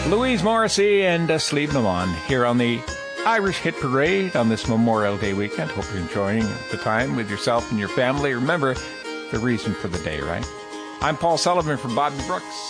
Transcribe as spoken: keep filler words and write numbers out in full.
Louise Morrissey and uh, Sleep No On here on the Irish Hit Parade on this Memorial Day weekend. Hope you're enjoying the time with yourself and your family. Remember, the reason for the day, right? I'm Paul Sullivan for Bobby Brooks.